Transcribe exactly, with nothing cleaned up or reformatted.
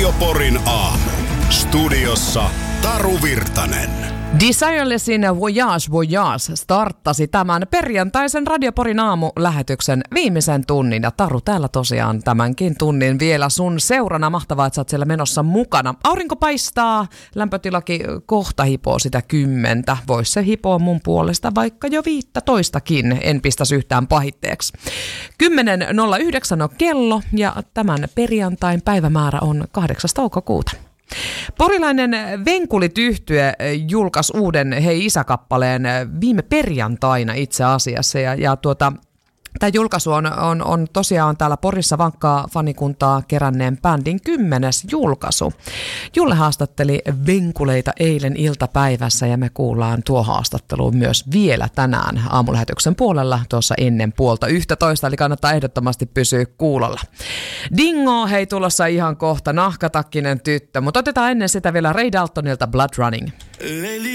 Radio Porin aamu. Studiossa Taru Virtanen. Desirelessin Voyage Voyage starttasi tämän perjantaisen Radio Porin aamu-lähetyksen viimeisen tunnin. Ja Taru, täällä tosiaan tämänkin tunnin vielä sun seurana. Mahtavaa, että sä oot siellä menossa mukana. Aurinko paistaa, lämpötilakin kohta hipoo sitä kymmentä. Vois se hipoa mun puolesta vaikka jo viittätoistakin. En pistäs yhtään pahitteeksi. kymmenen nolla yhdeksän on kello ja tämän perjantain päivämäärä on kahdeksas toukokuuta. Porilainen Venkulit-yhtye julkaisi uuden Hei isä-kappaleen viime perjantaina itse asiassa ja, ja tuota, tämä julkaisu on, on, on tosiaan täällä Porissa vankkaa fanikuntaa keränneen bändin kymmenes julkaisu. Julle haastatteli Venkuleita eilen iltapäivässä ja me kuullaan tuo haastattelu myös vielä tänään aamulähetyksen puolella tuossa ennen puolta yhtätoista, eli kannattaa ehdottomasti pysyä kuulolla. Dingo, hei tulossa ihan kohta, nahkatakkinen tyttö, mutta otetaan ennen sitä vielä Ray Daltonilta Blood Running.